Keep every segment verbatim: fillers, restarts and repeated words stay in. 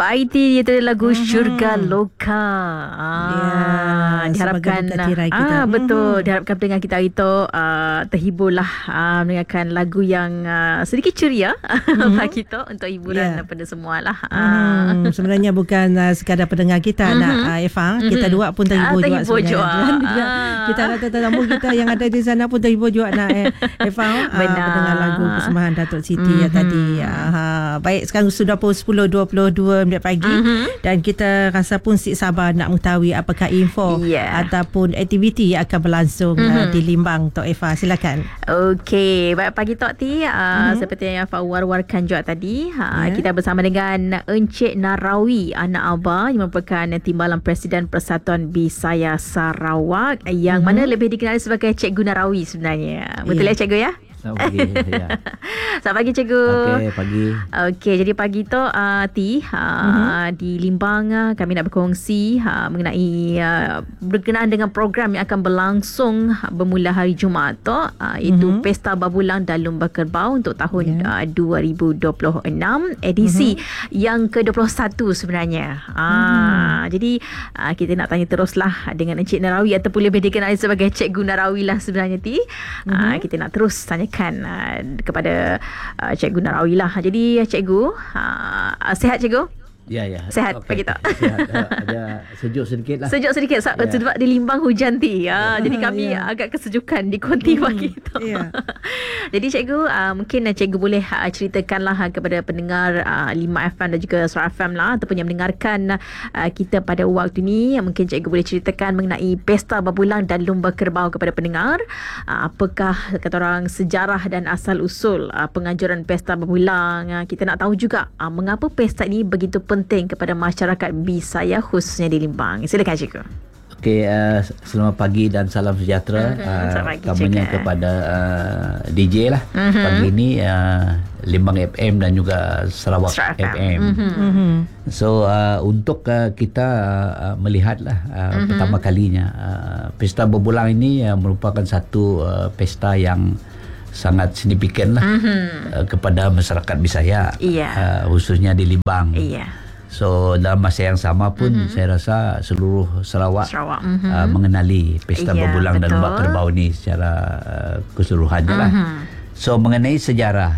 Baiti itu lagu Mhm. Syurga Loka. Ah, Ya, diharapkan sebagai buka tirai kita. ah betul, Mhm. diharapkan pendengar kita itu uh, terhiburlah uh, mendengarkan lagu yang uh, sedikit ceria Mhm. bagi kita untuk hiburan Ya. daripada semualah. Ah. Hmm, sebenarnya bukan uh, sekadar pendengar kita Mhm. nak uh, Eva, Mhm. kita dua pun terhibur Ah, juga terhibur sebenarnya. juga. Dan juga Ah. kita kata tetamu kita yang ada di sana pun terhibur juga nak eh, Eva uh, Benar. mendengar lagu persembahan Datuk Siti Mhm. yang tadi. Uh, baik, sekarang sudah pukul sepuluh dua puluh dua minit pagi Mhm. dan kita rasa pun si sabar nak mengetahui apakah info Ya. ataupun aktiviti yang akan berlangsung uh, Mhm. di Limbang. Tok Eva, silakan. Okey, baik pagi Tok T. Uh, Mhm. Seperti yang Fak war-warkan juga tadi, uh, Ya. kita bersama dengan Encik Narawi Anak Abah yang merupakan Timbalan Presiden Persatuan Bisaya Sarawak yang Mhm. mana lebih dikenali sebagai Cikgu Narawi sebenarnya. Betul Ya. ya Cikgu ya? Selamat pagi. Ya. Selamat pagi Cikgu. Okey, pagi. Okey, jadi pagi tu uh, T uh, Mhm. di Limbang uh, kami nak berkongsi uh, mengenai uh, berkenaan dengan program yang akan berlangsung uh, bermula hari Jumaat tu uh, iaitu Mhm. Pesta Babulang dan Lumba Kerbau untuk tahun Ya. uh, dua ribu dua puluh enam edisi yang ke dua puluh satu sebenarnya. Uh, jadi uh, kita nak tanya teruslah dengan Encik Narawi ataupun lebih dikenali sebagai Cikgu Narawi lah sebenarnya T. Uh, Mhm. kita nak terus tanyakan uh, kepada uh, Cikgu Narawi lah. Jadi Cikgu, uh, sihat Cikgu? Ya, ya. Sihat Okey. pagi tak? Sihat. Uh, ada sejuk sedikit lah. Sejuk sedikit sebab, Ya. sebab di Limbang hujan T. Uh, jadi kami Ya. agak kesejukan di konti Hmm, pagi tu. ya. Jadi Cikgu, uh, mungkin uh, Cikgu boleh uh, ceritakanlah uh, kepada pendengar uh, lima F M dan juga Suara F M lah ataupun yang mendengarkan uh, kita pada waktu ni. Mungkin Cikgu boleh ceritakan mengenai Pesta Babulang dan Lumba Kerbau kepada pendengar. Uh, apakah kata orang sejarah dan asal usul uh, penganjuran Pesta Babulang. Uh, kita nak tahu juga uh, mengapa pesta ini begitu penting kepada masyarakat Bisaya khususnya di Limbang. Silakan Cikgu. Okey, uh, selamat pagi dan salam sejahtera. Mhm, Uh, selamat pagi, utamanya Cikgu. kepada uh, D J lah. Mhm. Pagi ini uh, Limbang F M dan juga Sarawak Sarawak F M. Mhm. Mhm. So uh, untuk uh, kita uh, melihatlah uh, Mhm. pertama kalinya uh, Pesta Babulang ini uh, merupakan satu uh, pesta yang sangat signifikan lah Mhm. uh, kepada masyarakat Bisaya, Iya. uh, khususnya di Limbang. Iya. So dalam masa yang sama pun Mhm. saya rasa seluruh Sarawak, Sarawak. Mhm. uh, mengenali Pesta Iya, Babulang dan betul. Lumba Kerbau ini secara uh, keseluruhannya lah. Mhm. So mengenai sejarah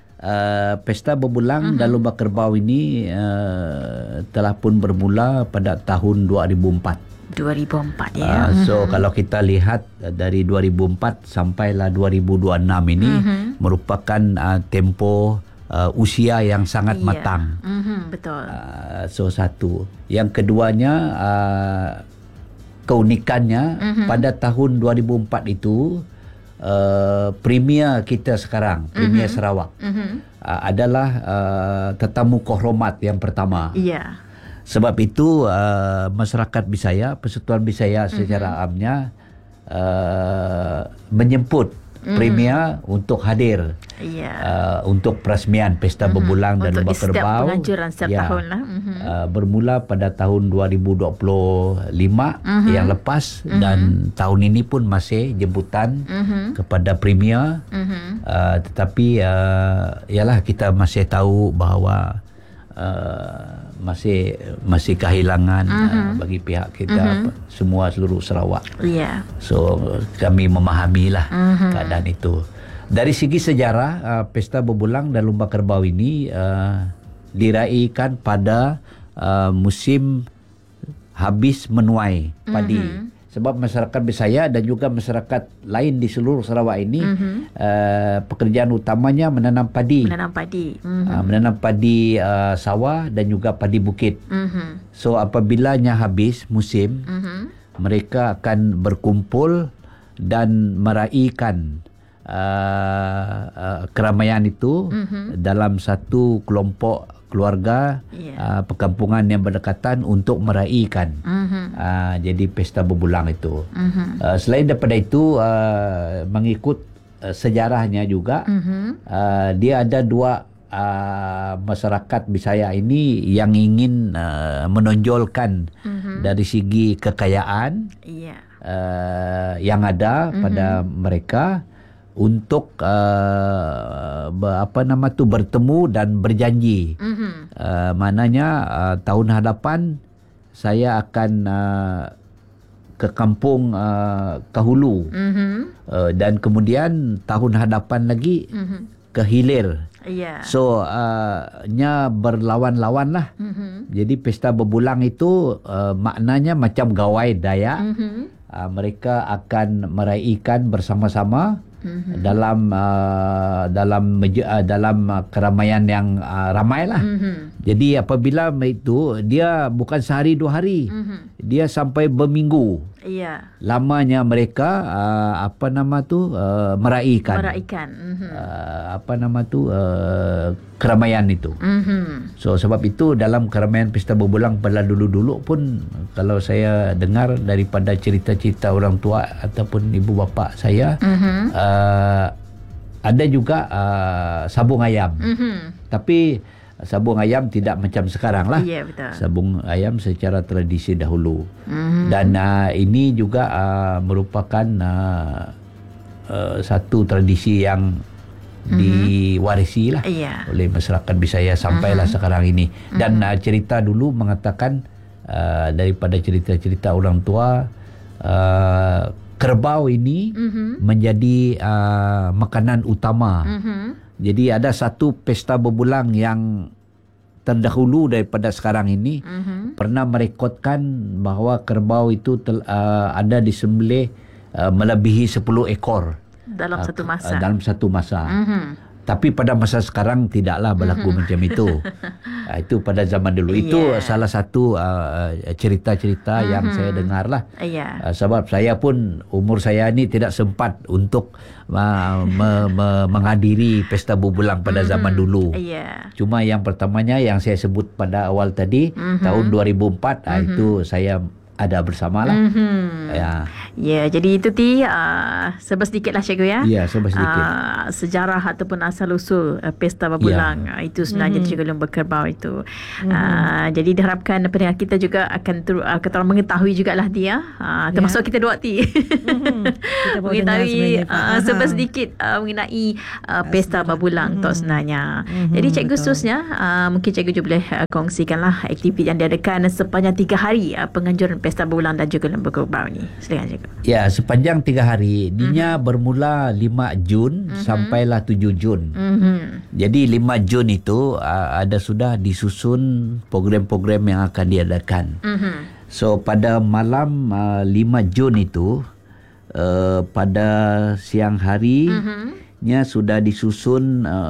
uh, Pesta Babulang Mhm. dan Lumba Kerbau ini uh, telah pun bermula pada tahun dua ribu empat. dua ribu empat ya. Uh, so kalau kita lihat uh, dari dua ribu empat sampailah dua ribu dua puluh enam ini Mhm. merupakan uh, tempoh uh, usia yang sangat Iya. matang. Mhm, betul. Uh, so satu. Yang keduanya uh, keunikannya Mhm. pada tahun dua ribu empat itu uh, premier kita sekarang, premier Mhm. Sarawak Mhm. uh, adalah uh, tetamu kehormat yang pertama. Iya. Sebab itu uh, masyarakat Bisaya, Persatuan Bisaya secara amnya uh, menyemput Mhm. premier untuk hadir Iya. uh, untuk perasmian Pesta Mhm. Babulang dan Untuk Lumba di setiap Kerbau. penganjuran setiap Ya. tahun lah. Mhm. Uh, bermula pada tahun dua ribu dua puluh lima Mhm. yang lepas Mhm. dan tahun ini pun masih jemputan Mhm. kepada premier. Mhm. Uh, tetapi uh, ialah kita masih tahu bahawa uh, masih masih kehilangan Mhm. uh, bagi pihak kita Mhm. semua seluruh Sarawak. Iya. So kami memahamilah Mhm. keadaan itu. Dari segi sejarah uh, Pesta Babulang dan Lumba Kerbau ini uh, diraikan pada uh, musim habis menuai padi. Mhm. Sebab masyarakat Bisaya dan juga masyarakat lain di seluruh Sarawak ini Mhm. uh, pekerjaan utamanya menanam padi. Menanam padi. Mhm. Uh, menanam padi uh, sawah dan juga padi bukit. Mhm. So apabilanya habis musim, Mhm. mereka akan berkumpul dan meraihkan uh, uh, keramaian itu Mhm. dalam satu kelompok keluarga Ya. uh, perkampungan yang berdekatan untuk meraihkan Mhm. uh, jadi Pesta Babulang itu. Mhm. Uh, selain daripada itu uh, mengikut uh, sejarahnya juga Mhm. uh, dia ada dua uh, masyarakat Bisaya ini yang ingin uh, menonjolkan Mhm. dari segi kekayaan Iya. uh, yang ada Mhm. pada mereka untuk uh, ber, apa nama tu bertemu dan berjanji. Mhm. Uh, maknanya uh, tahun hadapan saya akan uh, ke kampung uh, Kahulu. Mhm. Uh, dan kemudian tahun hadapan lagi Mhm. ke Hilir. Ya. So uh, nya berlawan-lawan lah. Mhm. Jadi pesta berbulang itu uh, maknanya macam gawai Dayak. Mhm. Uh, mereka akan meraihkan bersama-sama Mhm. dalam uh, dalam meja, uh, dalam uh, keramaian yang uh, ramai lah. Mhm. Jadi apabila itu dia bukan sehari dua hari, Mhm. dia sampai berminggu. Ya. Lamanya mereka uh, apa nama tu uh, meraihkan Meraihkan. Mhm. uh, apa nama tu uh, keramaian itu. Mhm. So sebab itu dalam keramaian pesta berbulang pada dulu-dulu pun kalau saya dengar daripada cerita-cerita orang tua ataupun ibu bapa saya, Mhm. uh, ada juga uh, sabung ayam. Mhm. Tapi sabung ayam tidak macam sekarang lah. Ya, betul. Sabung ayam secara tradisi dahulu. Mhm. Dan uh, ini juga uh, merupakan uh, uh, satu tradisi yang diwarisi lah Ya. oleh masyarakat Bisaya sampailah uh-huh. sekarang ini. Dan uh, cerita dulu mengatakan uh, daripada cerita-cerita orang tua, uh, kerbau ini Mhm. menjadi uh, makanan utama. Mhm. Jadi ada satu pesta berbulang yang terdahulu daripada sekarang ini Mhm. pernah merekodkan bahawa kerbau itu tel, uh, ada disembelih uh, melebihi sepuluh ekor Dalam uh, satu uh, masa. dalam satu masa. Mhm. Tapi pada masa sekarang tidaklah berlaku macam itu. Uh, itu pada zaman dulu. Itu Yeah. salah satu uh, cerita-cerita yang saya dengar lah. Ya. Uh, sebab saya pun umur saya ni tidak sempat untuk uh, me, me, menghadiri pesta berbulang pada zaman dulu. Ya. Cuma yang pertamanya yang saya sebut pada awal tadi, Mhm. tahun dua ribu empat, ah, itu saya ada bersamalah. Mhm. Ya. Ya, jadi itu ti uh, serba sedikit lah cikgu ya. Ya, serba sedikit. Uh, sejarah ataupun asal usul uh, pesta berbulang Ya. uh, itu sebenarnya mm-hmm. cikgu lumba kerbau itu. Mm-hmm. Uh, jadi diharapkan pendengar kita juga akan ter, uh, kata orang mengetahui jugalah dia. Uh, termasuk kita dua ti. Mm-hmm. Kita baru dengar mengetahui sebenarnya, Pak. uh, serba Aha. sedikit uh, mengenai uh, pesta berbulang mm-hmm. tu sebenarnya. Mm-hmm, Jadi cikgu betul. seterusnya uh, mungkin cikgu juga boleh uh, kongsikanlah aktiviti yang diadakan sepanjang tiga hari uh, penganjuran pesta berbulang dan juga lumba kerbau ni. Silakan cikgu. Ya, sepanjang tiga hari. Dinya mm-hmm. bermula lima Jun mm-hmm. sampailah tujuh Jun. Mhm. Jadi lima Jun itu uh, ada sudah disusun program-program yang akan diadakan. Mhm. So pada malam uh, lima Jun itu uh, pada siang hari Mhm. nya sudah disusun uh,